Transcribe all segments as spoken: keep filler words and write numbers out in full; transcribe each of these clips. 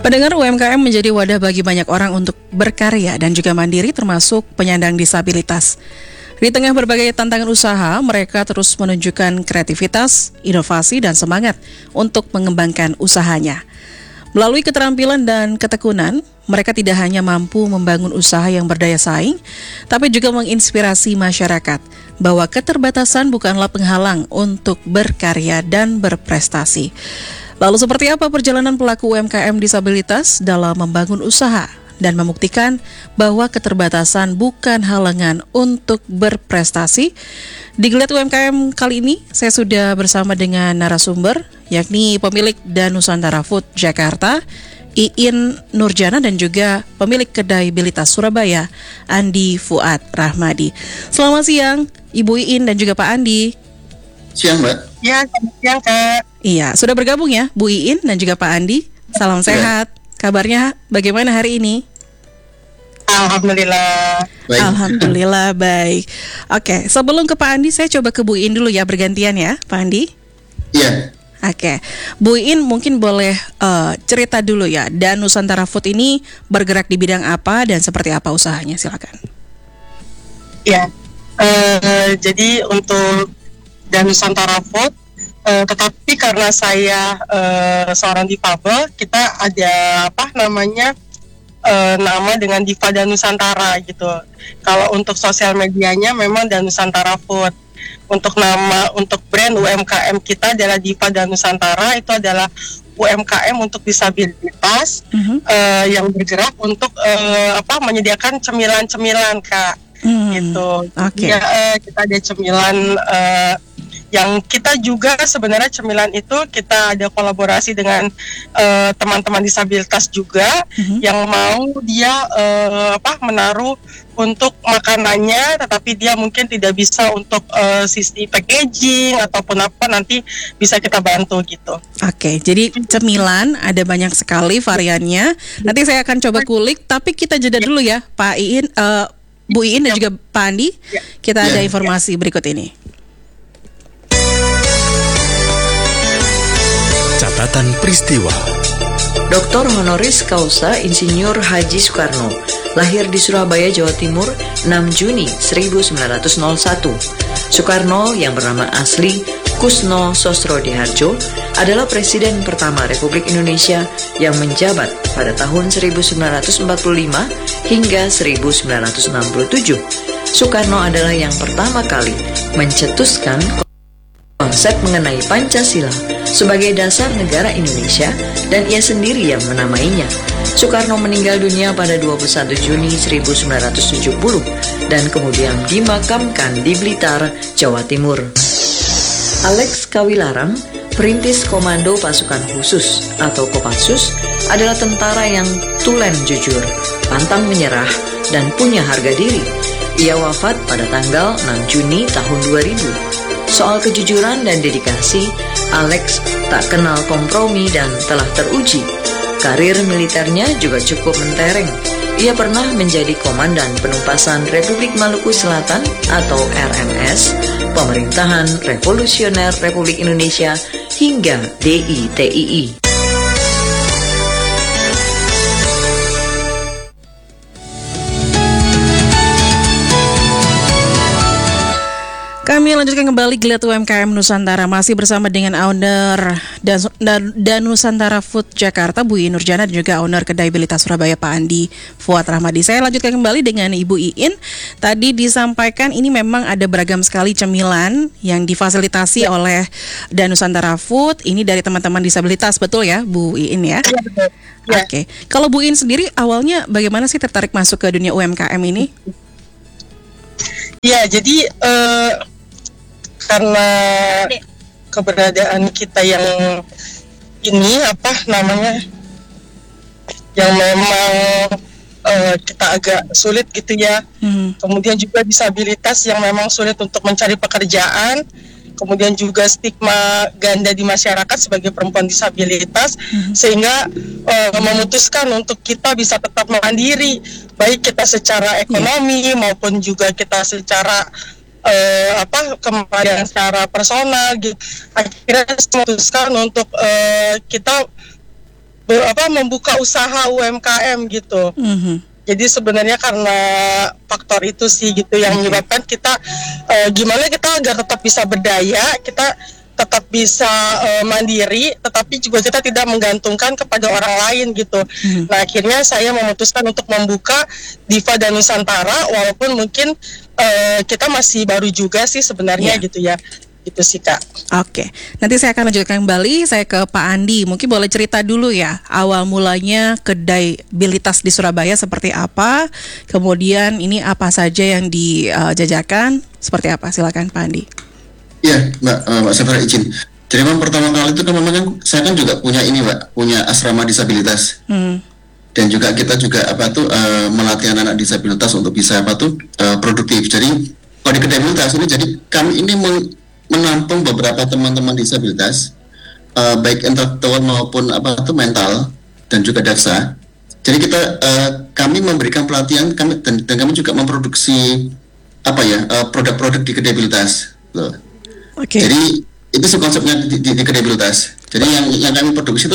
Pendengar, U M K M menjadi wadah bagi banyak orang untuk berkarya dan juga mandiri, termasuk penyandang disabilitas. Di tengah berbagai tantangan usaha, mereka terus menunjukkan kreativitas, inovasi, dan semangat untuk mengembangkan usahanya. Melalui keterampilan dan ketekunan, mereka tidak hanya mampu membangun usaha yang berdaya saing, tapi juga menginspirasi masyarakat bahwa keterbatasan bukanlah penghalang untuk berkarya dan berprestasi. Lalu seperti apa perjalanan pelaku U M K M disabilitas dalam membangun usaha dan membuktikan bahwa keterbatasan bukan halangan untuk berprestasi? Di Geliat U M K M kali ini, saya sudah bersama dengan narasumber, yakni pemilik Danusantara Food Jakarta, Iin Nurjana, dan juga pemilik kedai Bilitas Surabaya, Andi Fuad Rahmadi. Selamat siang, Ibu Iin dan juga Pak Andi. Siang, Mbak. Ya, selamat siang, Kak. Iya, sudah bergabung ya, Bu Iin dan juga Pak Andi. Salam sehat. Kabarnya bagaimana hari ini? Alhamdulillah. Baik. Alhamdulillah baik. Oke, sebelum ke Pak Andi, saya coba ke Bu Iin dulu ya, bergantian ya, Pak Andi. Iya. Oke, Bu Iin mungkin boleh uh, cerita dulu ya, Danusantara Food ini bergerak di bidang apa dan seperti apa usahanya, silakan. Ya, uh, jadi untuk Danusantara Food, uh, tetapi karena saya uh, seorang difabel, kita ada apa namanya uh, nama dengan Diva Danusantara gitu. Kalau untuk sosial medianya memang Danusantara Food. Untuk nama, untuk brand U M K M kita adalah Diva Danusantara, itu adalah U M K M untuk disabilitas uh-huh. uh, yang bergerak untuk uh, apa menyediakan cemilan-cemilan, Kak. Hmm, gitu. Okay. Ya, uh, kita ada cemilan uh, yang kita juga sebenarnya cemilan itu kita ada kolaborasi dengan uh, teman-teman disabilitas juga uh-huh. yang mau dia uh, apa menaruh untuk makanannya, tetapi dia mungkin tidak bisa untuk uh, sisi packaging ataupun apa, nanti bisa kita bantu gitu. Oke, jadi cemilan ada banyak sekali variannya. Nanti saya akan coba kulik, tapi kita jeda dulu ya, Pak Iin, uh, Bu Iin dan juga Pak Andi. Kita ada informasi berikut ini. Catatan peristiwa. Doktor Honoris Causa Insinyur Haji Soekarno lahir di Surabaya, Jawa Timur, enam Juni seribu sembilan ratus satu. Soekarno yang bernama asli Kusno Sosrodihardjo adalah Presiden pertama Republik Indonesia yang menjabat pada tahun seribu sembilan ratus empat puluh lima hingga seribu sembilan ratus enam puluh tujuh. Soekarno adalah yang pertama kali mencetuskan konsep mengenai Pancasila sebagai dasar negara Indonesia dan ia sendiri yang menamainya. Soekarno meninggal dunia pada dua puluh satu Juni seribu sembilan ratus tujuh puluh dan kemudian dimakamkan di Blitar, Jawa Timur. Alex Kawilarang, perintis Komando Pasukan Khusus atau Kopassus, adalah tentara yang tulen jujur, pantang menyerah, dan punya harga diri. Ia wafat pada tanggal enam Juni tahun dua ribu. Soal kejujuran dan dedikasi, Alex tak kenal kompromi dan telah teruji. Karir militernya juga cukup mentereng. Ia pernah menjadi Komandan Penumpasan Republik Maluku Selatan atau R M S, Pemerintahan Revolusioner Republik Indonesia, hingga D I T I I. Kami lanjutkan kembali Geliat U M K M Nusantara, masih bersama dengan owner Danusantara Food Jakarta, Bu Iin Nurjana, dan juga owner kedai Bilitas Surabaya, Pak Andi Fuad Rahmadi. Saya lanjutkan kembali dengan Ibu Iin. Tadi disampaikan ini memang ada beragam sekali cemilan yang difasilitasi ya oleh Danusantara Food. Ini dari teman-teman disabilitas, betul ya, Bu Iin ya? Iya, betul. Ya. Oke. Kalau Bu Iin sendiri awalnya bagaimana sih tertarik masuk ke dunia U M K M ini? Ya, jadi uh, karena keberadaan kita yang ini apa namanya yang memang uh, kita agak sulit gitu ya. Hmm. Kemudian juga disabilitas yang memang sulit untuk mencari pekerjaan. Kemudian juga stigma ganda di masyarakat sebagai perempuan disabilitas, hmm. sehingga uh, memutuskan untuk kita bisa tetap mandiri, baik kita secara ekonomi hmm. maupun juga kita secara Uh, apa kemampuan secara personal gitu. Akhirnya memutuskan untuk uh, kita ber, apa membuka usaha U M K M gitu. Mhm. Jadi sebenarnya karena faktor itu sih gitu yang menyebabkan kita uh, gimana kita agar tetap bisa berdaya, kita tetap bisa uh, mandiri, tetapi juga kita tidak menggantungkan kepada orang lain gitu. Hmm. Nah akhirnya saya memutuskan untuk membuka Diva dan Nusantara, walaupun mungkin uh, kita masih baru juga sih sebenarnya yeah. gitu ya. Gitu sih Kak. Oke, nanti saya akan lanjutkan kembali. Saya ke Pak Andi. Mungkin boleh cerita dulu ya, awal mulanya kedai Bilitas di Surabaya seperti apa? Kemudian ini apa saja yang dijajakan? Seperti apa? Silakan Pak Andi. Iya, Mbak, uh, Mbak Safira izin. Jadi memang pertama kali itu kan memang kan saya kan juga punya ini Mbak, punya asrama disabilitas. Hmm. Dan juga kita juga apa tuh uh, melatih anak-anak disabilitas untuk bisa apa tuh uh, produktif. Jadi kalau di kedai Bilitas ini, jadi kami ini meng- menampung beberapa teman-teman disabilitas, uh, baik intelektual maupun apa itu mental dan juga daksa. Jadi kita uh, kami memberikan pelatihan kami dan, dan kami juga memproduksi apa ya uh, produk-produk di kedai Bilitas. Loh. Okay. Jadi itu konsepnya di, di, di kedai Bilitas. Jadi yang yang kami produksi itu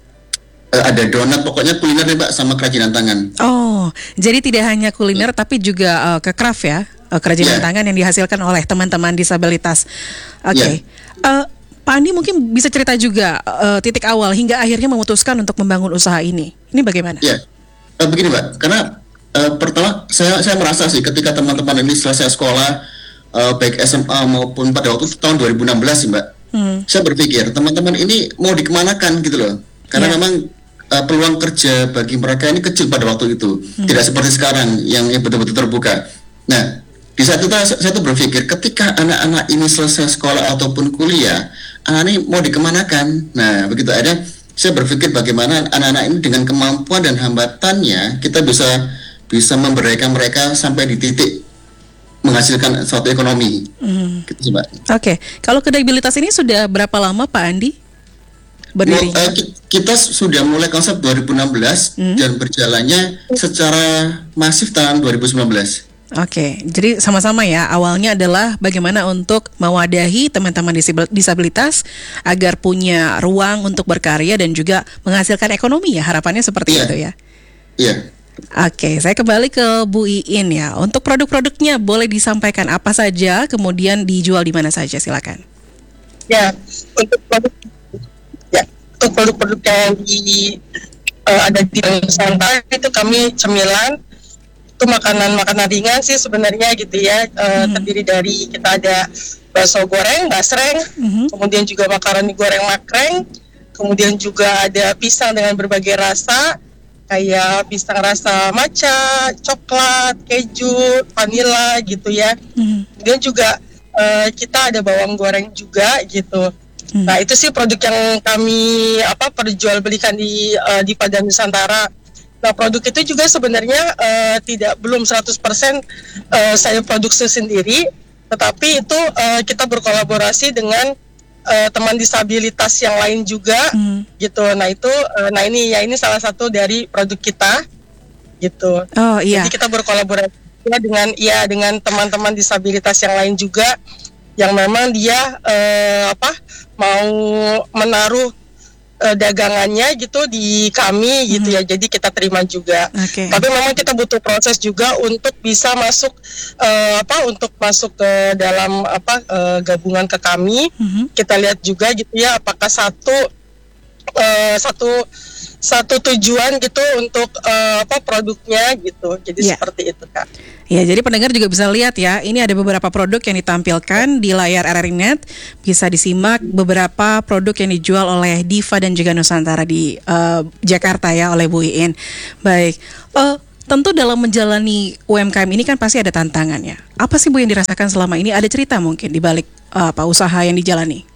uh, ada donat, pokoknya kuliner deh Mbak, sama kerajinan tangan. Oh, jadi tidak hanya kuliner hmm. tapi juga uh, ke craft ya? Kerajinan yeah. tangan yang dihasilkan oleh teman-teman disabilitas. Oke, okay. yeah. uh, Pak Andi mungkin bisa cerita juga uh, titik awal hingga akhirnya memutuskan untuk membangun usaha ini. Ini bagaimana? Ya, yeah. uh, begini Mbak, karena uh, pertama saya saya merasa sih ketika teman-teman ini selesai sekolah uh, baik S M A maupun pada waktu tahun dua ribu enam belas sih Mbak, hmm. saya berpikir teman-teman ini mau dikemanakan gitu loh, karena yeah. memang uh, peluang kerja bagi mereka ini kecil pada waktu itu, hmm. tidak seperti sekarang yang, yang betul-betul terbuka. Nah. Di saat itu saya tuh berpikir ketika anak-anak ini selesai sekolah ataupun kuliah, anak ini mau dikemanakan. Nah begitu ada, saya berpikir bagaimana anak-anak ini dengan kemampuan dan hambatannya kita bisa bisa memberdayakan mereka sampai di titik menghasilkan suatu ekonomi. Mm. Gitu, Mbak. Oke, okay. Kalau kedai Bilitas ini sudah berapa lama Pak Andi berdirinya? Uh, kita sudah mulai konsep dua ribu enam belas mm. dan berjalannya secara masif tahun dua ribu sembilan belas. Oke, jadi sama-sama ya, awalnya adalah bagaimana untuk mewadahi teman-teman disabilitas agar punya ruang untuk berkarya dan juga menghasilkan ekonomi ya, harapannya seperti yeah. itu ya. Iya. Yeah. Oke, saya kembali ke Bu Iin ya. Untuk produk-produknya boleh disampaikan apa saja, kemudian dijual di mana saja, silakan. Ya, untuk produk ya, untuk produk-produk yang di uh, ada di Nusantara itu kami cemilan. Itu makanan-makanan ringan sih sebenarnya gitu ya, uh, mm-hmm. terdiri dari kita ada bakso goreng, basreng, mm-hmm. kemudian juga makaroni goreng makreng, kemudian juga ada pisang dengan berbagai rasa, kayak pisang rasa matcha, coklat, keju, vanila gitu ya. Mm-hmm. Kemudian juga uh, kita ada bawang goreng juga gitu. Mm-hmm. Nah itu sih produk yang kami apa perjualbelikan di uh, di Padang Nusantara. Nah produk itu juga sebenarnya uh, tidak belum seratus persen uh, saya produksi sendiri, tetapi itu uh, kita berkolaborasi dengan uh, teman disabilitas yang lain juga, hmm. gitu. Nah itu, uh, nah ini ya ini salah satu dari produk kita, gitu. Oh iya. Jadi kita berkolaborasi dengan ya dengan teman-teman disabilitas yang lain juga, yang memang dia uh, apa mau menaruh Uh, dagangannya gitu di kami gitu hmm. ya, jadi kita terima juga. Okay. Tapi memang kita butuh proses juga untuk bisa masuk uh, apa untuk masuk ke dalam apa uh, gabungan ke kami. Hmm. Kita lihat juga gitu ya apakah satu uh, satu satu tujuan gitu untuk uh, apa produknya gitu. Jadi yeah. seperti itu Kak. Ya, jadi pendengar juga bisa lihat ya, ini ada beberapa produk yang ditampilkan di layar R R I Net. Bisa disimak beberapa produk yang dijual oleh Diva dan juga Nusantara di uh, Jakarta ya, oleh Bu Iin. Baik, uh, tentu dalam menjalani U M K M ini kan pasti ada tantangannya. Apa sih Bu yang dirasakan selama ini? Ada cerita mungkin di balik uh, apa usaha yang dijalani?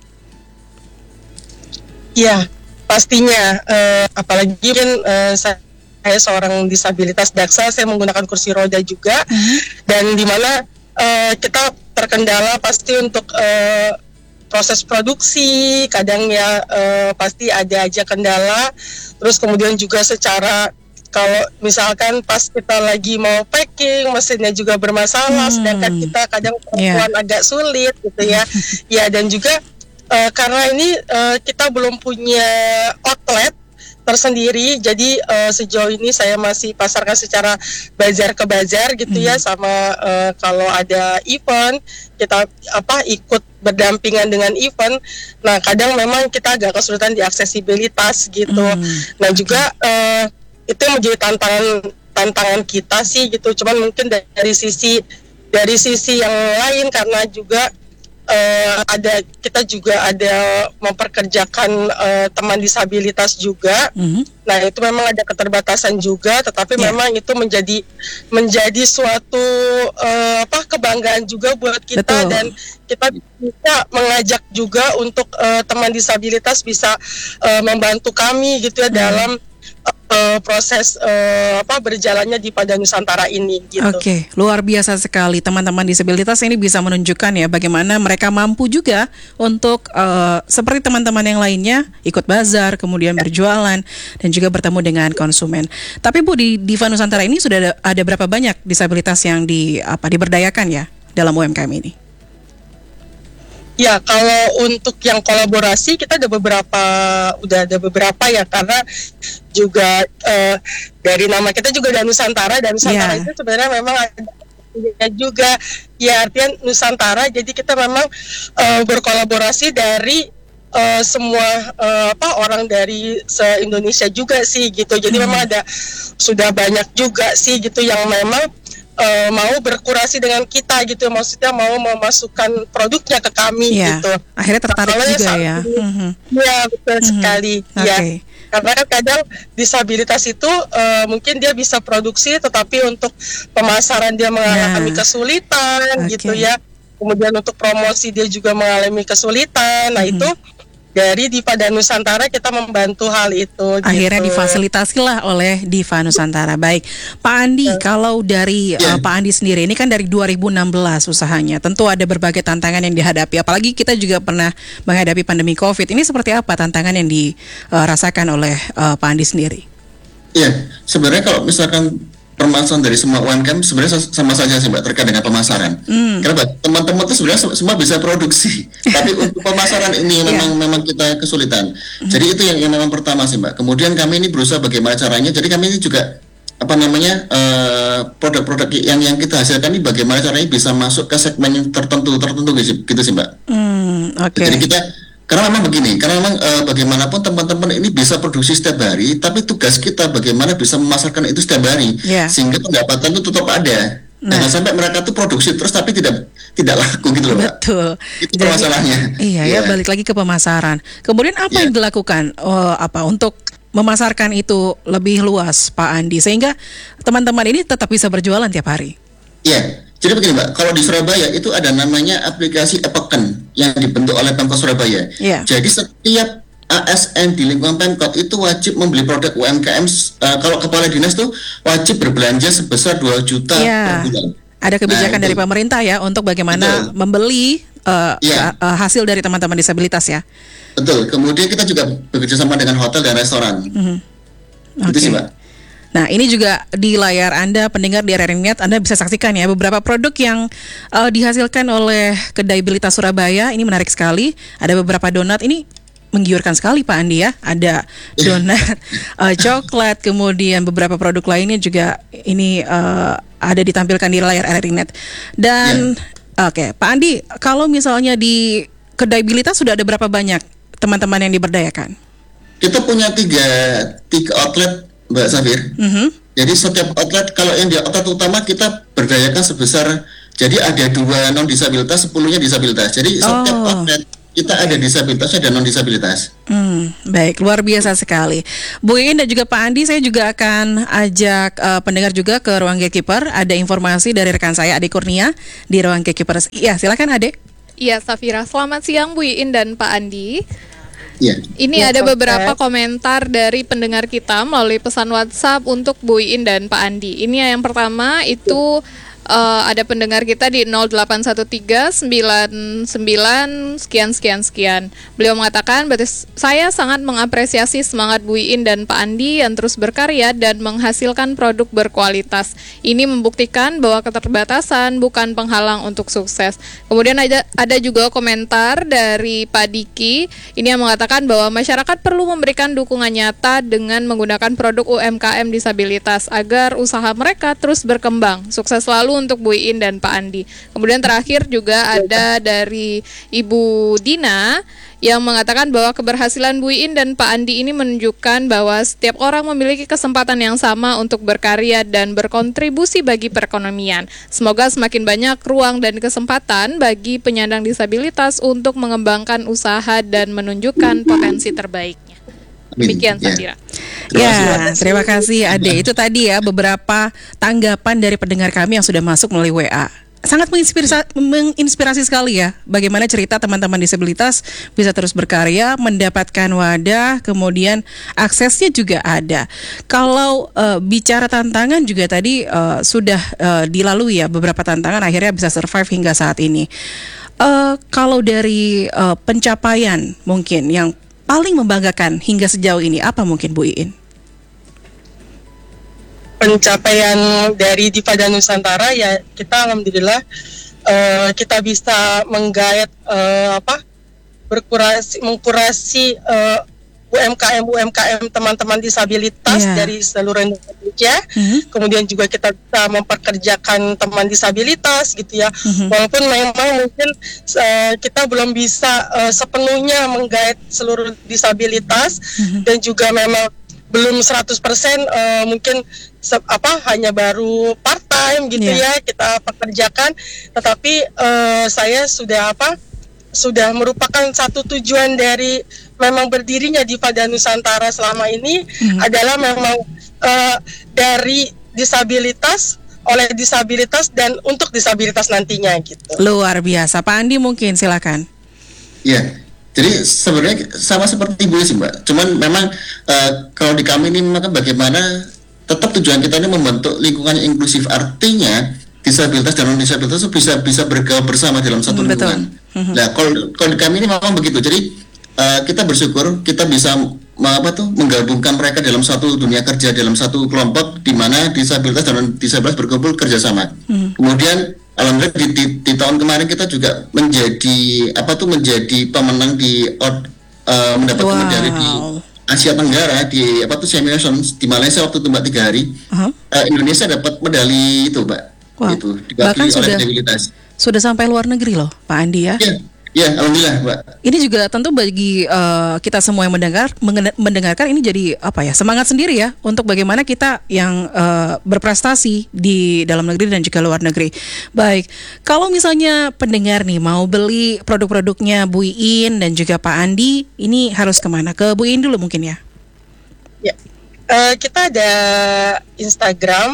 Ya, pastinya. Uh, apalagi kan uh, saya saya seorang disabilitas daksa, saya menggunakan kursi roda juga, mm-hmm. dan di mana uh, kita terkendala pasti untuk uh, proses produksi, kadang ya uh, pasti ada aja kendala, terus kemudian juga secara kalau misalkan pas kita lagi mau packing, mesinnya juga bermasalah, hmm. sedangkan kita kadang perempuan yeah. agak sulit gitu ya, ya dan juga uh, karena ini uh, kita belum punya outlet. tersendiri. Jadi uh, sejauh ini saya masih pasarkan secara bazar ke bazar gitu hmm. ya, sama uh, kalau ada event kita apa ikut berdampingan dengan event. Nah kadang memang kita agak kesulitan di aksesibilitas gitu. Hmm. Nah juga uh, itu menjadi tantangan tantangan kita sih gitu. Cuman mungkin dari sisi dari sisi yang lain karena juga Uh, ada kita juga ada memperkerjakan uh, teman disabilitas juga. Mm-hmm. Nah itu memang ada keterbatasan juga, tetapi yeah. memang itu menjadi menjadi suatu uh, apa kebanggaan juga buat kita. Betul. Dan kita bisa mengajak juga untuk uh, teman disabilitas bisa uh, membantu kami gitu ya mm. dalam Uh, proses uh, apa berjalannya di Pada Nusantara ini gitu. Oke, okay. Luar biasa sekali teman-teman disabilitas ini bisa menunjukkan ya bagaimana mereka mampu juga untuk uh, seperti teman-teman yang lainnya ikut bazar, kemudian ya. berjualan dan juga bertemu dengan konsumen. Tapi Bu, di Diva Nusantara ini sudah ada, ada berapa banyak disabilitas yang di apa diberdayakan ya dalam U M K M ini? Ya, kalau untuk yang kolaborasi kita ada beberapa, udah ada beberapa ya, karena juga uh, dari nama kita juga ada Nusantara, dan Nusantara yeah. itu sebenarnya memang ada juga ya artian Nusantara, jadi kita memang uh, berkolaborasi dari uh, semua uh, apa orang dari se-Indonesia juga sih gitu, jadi hmm. memang ada sudah banyak juga sih gitu yang memang Uh, mau berkurasi dengan kita gitu, maksudnya mau memasukkan produknya ke kami yeah. gitu. Akhirnya tertarik nah, juga ya. Mm-hmm. Ya betul mm-hmm. sekali. Okay. Ya. Karena kan kadang disabilitas itu uh, mungkin dia bisa produksi, tetapi untuk pemasaran dia mengalami yeah. kesulitan okay. gitu ya. Kemudian untuk promosi dia juga mengalami kesulitan. Nah mm-hmm. itu dari Diva dan Nusantara kita membantu hal itu. Akhirnya gitu. difasilitasilah oleh Diva Nusantara. Baik, Pak Andi, ya. kalau dari ya. uh, Pak Andi sendiri ini kan dari dua ribu enam belas usahanya, tentu ada berbagai tantangan yang dihadapi. Apalagi kita juga pernah menghadapi pandemi Covid. Ini seperti apa tantangan yang dirasakan oleh uh, Pak Andi sendiri? Iya, sebenarnya kalau misalkan permasalahan dari semua U M K M sebenarnya sama saja sih Mbak, terkait dengan pemasaran. Mm. Kenapa? Teman-teman itu sebenarnya semua bisa produksi, tapi untuk pemasaran ini memang yeah. memang kita kesulitan. Mm. Jadi itu yang, yang memang pertama sih Mbak. Kemudian kami ini berusaha bagaimana caranya. Jadi kami ini juga apa namanya uh, produk-produk yang yang kita hasilkan ini bagaimana caranya bisa masuk ke segmen yang tertentu tertentu gitu, gitu sih Mbak. Mm, okay. Jadi kita Karena memang begini, karena memang e, bagaimanapun teman-teman ini bisa produksi setiap hari, tapi tugas kita bagaimana bisa memasarkan itu setiap hari, yeah. sehingga pendapatan itu tetap ada. Nah. Jangan sampai mereka tuh produksi terus tapi tidak tidak laku gitu loh, Mbak. Betul. Itu masalahnya. Iya ya, balik lagi ke pemasaran. Kemudian apa yeah. yang dilakukan oh, apa untuk memasarkan itu lebih luas, Pak Andi, sehingga teman-teman ini tetap bisa berjualan tiap hari? Iya. Yeah. Jadi begini Mbak, kalau di Surabaya itu ada namanya aplikasi Epeken yang dibentuk oleh Pemkot Surabaya. Yeah. Jadi setiap A S N di lingkungan Pemkot itu wajib membeli produk U M K M. Uh, kalau kepala dinas tuh wajib berbelanja sebesar dua juta yeah. per bulan. Ada kebijakan nah, dari pemerintah ya untuk bagaimana betul. membeli uh, yeah. uh, hasil dari teman-teman disabilitas ya. Betul. Kemudian kita juga bekerja sama dengan hotel dan restoran. Mm-hmm. Itu okay. sih Mbak. Nah, ini juga di layar Anda, pendengar di R R I Net, Anda bisa saksikan ya beberapa produk yang uh, dihasilkan oleh Kedai Belita Surabaya. Ini menarik sekali. Ada beberapa donat, ini menggiurkan sekali Pak Andi ya. Ada donat uh, coklat, kemudian beberapa produk lainnya juga ini uh, ada ditampilkan di layar R R I Net. Dan yeah. oke, okay, Pak Andi, kalau misalnya di Kedai Belita sudah ada berapa banyak teman-teman yang diberdayakan? Kita punya tiga, tiga outlet Mbak Safir. Mm-hmm. Jadi setiap outlet, kalau yang di outlet utama kita berdayakan sebesar, jadi ada dua non disabilitas, sepuluhnya disabilitas. Jadi oh. setiap outlet kita ada disabilitasnya dan non disabilitas. Hmm, baik, luar biasa sekali. Bu Iin dan juga Pak Andi, saya juga akan ajak uh, pendengar juga ke ruang Gatekeeper. Ada informasi dari rekan saya Ade Kurnia di ruang Gatekeeper. Iya, silakan Ade. Iya, Safira. Selamat siang Bu Iin dan Pak Andi. Yeah. Ini ya, ada beberapa komentar dari pendengar kita melalui pesan WhatsApp untuk Bu Iin dan Pak Andi. Ini yang pertama itu uh, ada pendengar kita di nol delapan satu tiga sembilan sembilan sekian sekian sekian. Beliau mengatakan, "Berarti saya sangat mengapresiasi semangat Bu Iin dan Pak Andi yang terus berkarya dan menghasilkan produk berkualitas. Ini membuktikan bahwa keterbatasan bukan penghalang untuk sukses." Kemudian ada ada juga komentar dari Pak Diki ini yang mengatakan bahwa masyarakat perlu memberikan dukungan nyata dengan menggunakan produk U M K M disabilitas agar usaha mereka terus berkembang. Sukses selalu untuk Bu Iin dan Pak Andi. Kemudian terakhir juga ada dari Ibu Dina yang mengatakan bahwa keberhasilan Bu Iin dan Pak Andi ini menunjukkan bahwa setiap orang memiliki kesempatan yang sama untuk berkarya dan berkontribusi bagi perekonomian. Semoga semakin banyak ruang dan kesempatan bagi penyandang disabilitas untuk mengembangkan usaha dan menunjukkan potensi terbaiknya. Demikian, Safira. Ya, terima kasih Ade. Itu tadi ya beberapa tanggapan dari pendengar kami yang sudah masuk melalui W A. Sangat menginspirasi, menginspirasi sekali ya bagaimana cerita teman-teman disabilitas bisa terus berkarya, mendapatkan wadah, kemudian aksesnya juga ada. Kalau uh, bicara tantangan juga tadi uh, sudah uh, dilalui ya beberapa tantangan akhirnya bisa survive hingga saat ini. Uh, kalau dari uh, pencapaian mungkin yang paling membanggakan hingga sejauh ini apa mungkin Bu Iin? Pencapaian dari Divada Nusantara ya kita alhamdulillah uh, kita bisa menggait uh, apa berkurasi mengkurasi uh, U M K M U M K M teman-teman disabilitas yeah. dari seluruh Indonesia. Mm-hmm. Kemudian juga kita bisa memperkerjakan teman disabilitas gitu ya. Mm-hmm. Walaupun memang mungkin uh, kita belum bisa uh, sepenuhnya menggait seluruh disabilitas mm-hmm. dan juga memang belum seratus persen uh, mungkin se- apa hanya baru part time gitu yeah. ya kita pekerjakan, tetapi uh, saya sudah apa sudah merupakan satu tujuan dari memang berdirinya Divada Nusantara selama ini mm-hmm. adalah memang uh, dari disabilitas oleh disabilitas dan untuk disabilitas nantinya gitu. Luar biasa. Pak Andi mungkin silakan. Iya. Jadi sebenarnya sama seperti Ibu sih Mbak. Cuman memang uh, kalau di kami ini maka bagaimana tetap tujuan kita ini membentuk lingkungan yang inklusif, artinya disabilitas dan non disabilitas itu bisa bisa bergaul bersama dalam satu lingkungan. Mm-hmm. Nah kalau kalau di kami ini memang begitu. Jadi uh, kita bersyukur kita bisa apa tuh menggabungkan mereka dalam satu dunia kerja, dalam satu kelompok di mana disabilitas dan non disabilitas berkumpul kerjasama. Mm-hmm. Kemudian alhamdulillah di, di, di tahun kemarin kita juga menjadi apa tuh menjadi pemenang di uh, mendapatkan wow. medali di Asia Tenggara di apa tuh Semi Nations di Malaysia waktu itu Mbak tiga hari. Uh-huh. uh, Indonesia dapat medali itu Mbak. Wow. Itu diwakili oleh disabilitas. Sudah sampai luar negeri loh Pak Andi ya. Yeah. Ya, alhamdulillah, Mbak. Ini juga tentu bagi uh, kita semua yang mendengar, mendengarkan ini jadi apa ya semangat sendiri ya untuk bagaimana kita yang uh, berprestasi di dalam negeri dan juga luar negeri. Baik, kalau misalnya pendengar nih mau beli produk-produknya Bu Iin dan juga Pak Andi, ini harus kemana? Ke Bu Iin dulu mungkin ya? Ya, uh, kita ada Instagram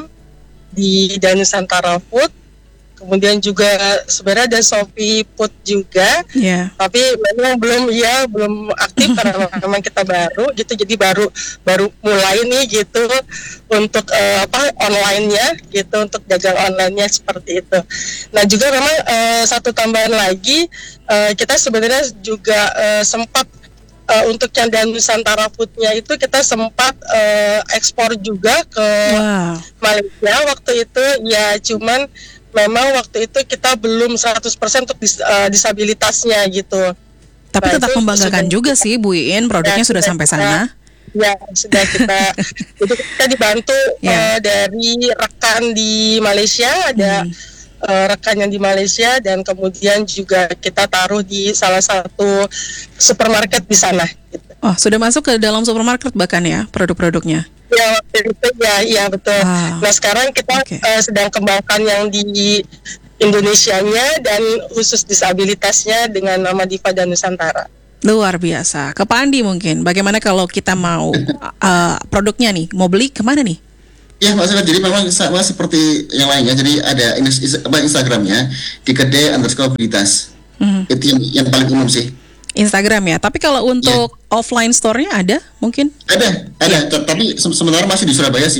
di Danusantara Food. Kemudian juga sebenarnya ada Shopee Food juga, yeah. tapi memang belum ya belum aktif karena memang kita baru gitu, jadi baru baru mulai nih gitu untuk uh, apa online-nya gitu, untuk dagang online-nya seperti itu. Nah juga memang uh, satu tambahan lagi uh, kita sebenarnya juga uh, sempat uh, untuk yang Nusantara Food-nya itu kita sempat uh, ekspor juga ke wow. Malaysia waktu itu ya, cuman memang waktu itu kita belum seratus persen untuk dis, uh, disabilitasnya gitu. Tapi nah, tetap membanggakan juga kita, sih Bu Iin, produknya ya, sudah sampai kita, sana. Ya, sudah kita itu kita dibantu ya. uh, dari rekan di Malaysia, ada hmm. uh, rekan yang di Malaysia, dan kemudian juga kita taruh di salah satu supermarket di sana gitu. Oh, sudah masuk ke dalam supermarket bahkan ya produk-produknya. Ya, waktu itu ya, iya betul. Wow. Nah sekarang kita okay. uh, sedang kembangkan yang di Indonesianya dan khusus disabilitasnya dengan nama Divada Nusantara. Luar biasa. Ke Pak Andi mungkin, bagaimana kalau kita mau uh, produknya nih, mau beli kemana nih? Ya Mbak Sela, jadi memang sama seperti yang lainnya. Jadi ada Instagramnya di kedai underscore habilitas. Mm-hmm. Itu yang, yang paling umum sih. Instagram ya, tapi kalau untuk yeah. offline store-nya ada mungkin? Ada, ada, yeah. T- tapi se- sementara masih di Surabaya sih Mbak.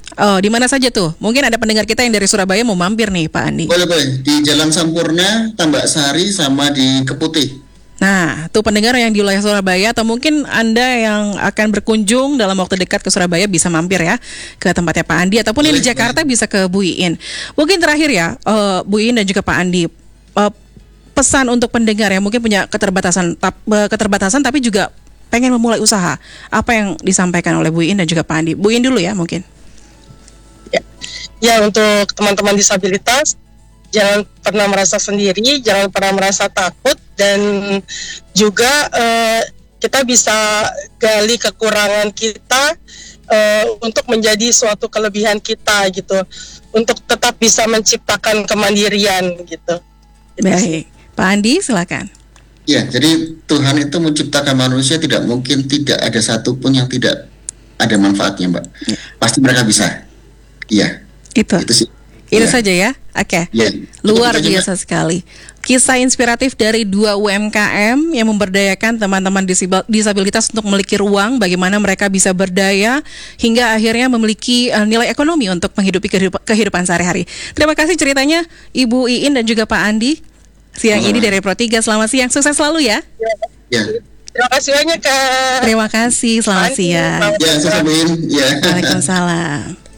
Oh, di mana saja tuh? Mungkin ada pendengar kita yang dari Surabaya mau mampir nih, Pak Andi. Boleh, boleh. Di Jalan Sampurna, Tambak Sari, sama di Keputih. Nah, tuh pendengar yang di wilayah Surabaya atau mungkin Anda yang akan berkunjung dalam waktu dekat ke Surabaya bisa mampir ya ke tempatnya Pak Andi, ataupun yang di Jakarta bisa ke Bu Iin. Mungkin terakhir ya, uh, Bu Iin dan juga Pak Andi, uh, pesan untuk pendengar yang mungkin punya keterbatasan tap, uh, keterbatasan tapi juga pengen memulai usaha. Apa yang disampaikan oleh Bu Iin dan juga Pak Andi? Bu Iin dulu ya mungkin. Ya, ya untuk teman-teman disabilitas, jangan pernah merasa sendiri, jangan pernah merasa takut, dan juga uh, kita bisa gali kekurangan kita uh, untuk menjadi suatu kelebihan kita gitu, untuk tetap bisa menciptakan kemandirian gitu. Baik, Pak Andi silakan. Ya, jadi Tuhan itu menciptakan manusia, tidak mungkin tidak ada satupun yang tidak ada manfaatnya, Mbak. Ya. Pasti mereka bisa. Iya. Itu. Itu sih. Itu ya. saja ya. Oke. Okay. Ya. Luar biasa sekali. Kisah inspiratif dari dua U M K M yang memberdayakan teman-teman disabilitas untuk memiliki ruang bagaimana mereka bisa berdaya hingga akhirnya memiliki uh, nilai ekonomi untuk menghidupi kehidupan, kehidupan sehari-hari. Terima kasih ceritanya Ibu Iin dan juga Pak Andi siang oh. ini dari Pro tiga. Selamat siang, sukses selalu ya. Ya. Terima kasih banyak Kak. Terima kasih, selamat Andi, siang. Ya, sukses Bu Iin. Ya. Waalaikumsalam.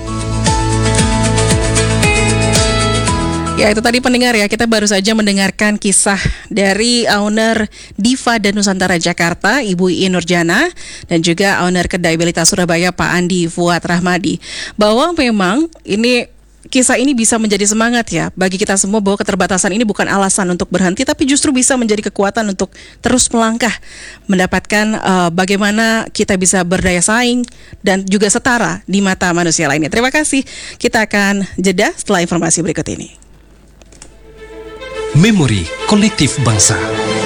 Ya, itu tadi pendengar ya, kita baru saja mendengarkan kisah dari owner Diva dan Nusantara Jakarta, Ibu Iin Nurjana, dan juga owner Kedai Belita Surabaya, Pak Andi Fuad Rahmadi. Bahwa memang ini kisah ini bisa menjadi semangat ya bagi kita semua, bahwa keterbatasan ini bukan alasan untuk berhenti, tapi justru bisa menjadi kekuatan untuk terus melangkah, mendapatkan uh, bagaimana kita bisa berdaya saing dan juga setara di mata manusia lainnya. Terima kasih. Kita akan jeda setelah informasi berikut ini. Memori Kolektif Bangsa.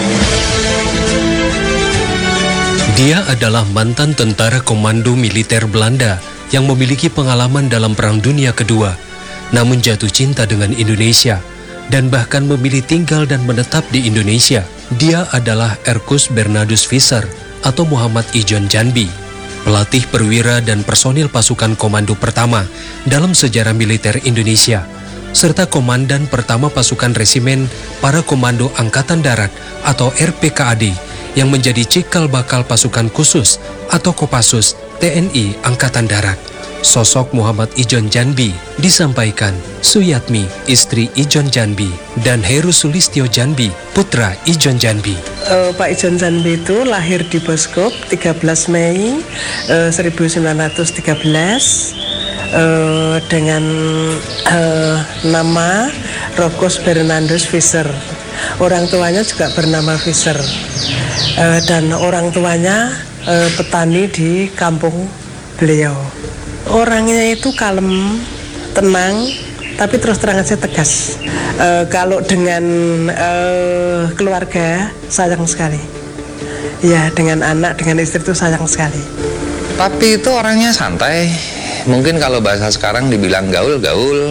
Dia adalah mantan tentara komando militer Belanda yang memiliki pengalaman dalam Perang Dunia Kedua, namun jatuh cinta dengan Indonesia dan bahkan memilih tinggal dan menetap di Indonesia. Dia adalah Erkus Bernardus Visser atau Muhammad Ijon Janbi, pelatih perwira dan personil pasukan komando pertama dalam sejarah militer Indonesia, serta komandan pertama pasukan resimen para komando Angkatan Darat atau R P K A D yang menjadi cikal bakal pasukan khusus atau Kopassus T N I Angkatan Darat. Sosok Muhammad Ijon Janbi disampaikan Suyatmi, istri Ijon Janbi, dan Heru Sulistyo Janbi, putra Ijon Janbi. Uh, Pak Ijon Janbi itu lahir di Boskop tiga belas Mei uh, seribu sembilan ratus tiga belas. Uh, dengan uh, nama Rokus Bernardus Visser. Orang tuanya juga bernama Visser, uh, dan orang tuanya uh, petani di kampung beliau. Orangnya itu kalem, tenang, tapi terus terang aja tegas. Uh, kalau dengan uh, keluarga sayang sekali. Ya, dengan anak, dengan istri itu sayang sekali. Tapi itu orangnya santai. Mungkin kalau bahasa sekarang dibilang gaul-gaul,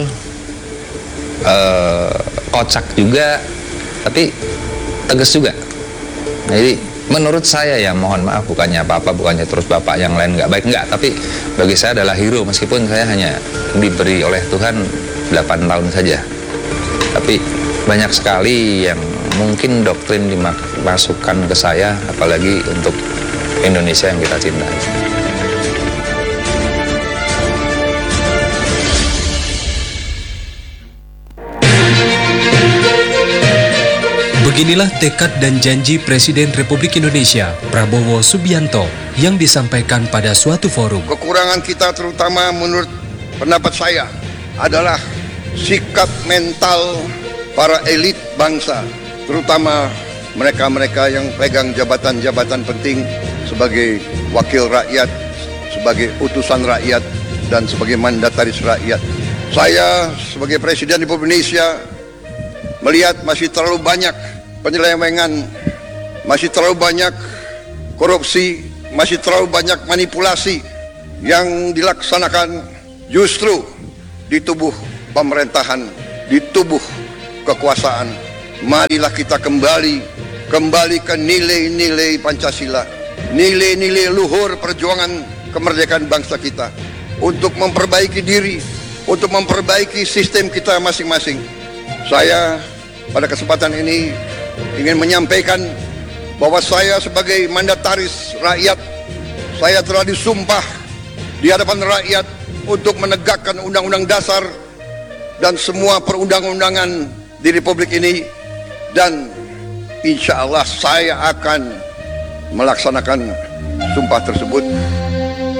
uh, kocak juga, tapi tegas juga. Jadi menurut saya ya, mohon maaf, bukannya apa-apa, bukannya terus bapak yang lain nggak baik, nggak. Tapi bagi saya adalah hero, meskipun saya hanya diberi oleh Tuhan delapan tahun saja. Tapi banyak sekali yang mungkin doktrin dimasukkan ke saya, apalagi untuk Indonesia yang kita cintai. Beginilah tekad dan janji Presiden Republik Indonesia, Prabowo Subianto, yang disampaikan pada suatu forum. Kekurangan kita terutama menurut pendapat saya adalah sikap mental para elit bangsa, terutama mereka-mereka yang pegang jabatan-jabatan penting sebagai wakil rakyat, sebagai utusan rakyat, dan sebagai mandataris rakyat. Saya sebagai Presiden Republik Indonesia melihat masih terlalu banyak penyelewengan, masih terlalu banyak korupsi, masih terlalu banyak manipulasi yang dilaksanakan justru di tubuh pemerintahan, di tubuh kekuasaan. Marilah kita kembali, kembali ke nilai-nilai Pancasila, nilai-nilai luhur perjuangan kemerdekaan bangsa kita. untuk memperbaiki diri, untuk memperbaiki sistem kita masing-masing. Saya pada kesempatan ini ingin menyampaikan bahwa saya sebagai mandataris rakyat, saya telah disumpah di hadapan rakyat untuk menegakkan Undang-Undang Dasar dan semua perundang-undangan di Republik ini, dan insya Allah saya akan melaksanakan sumpah tersebut.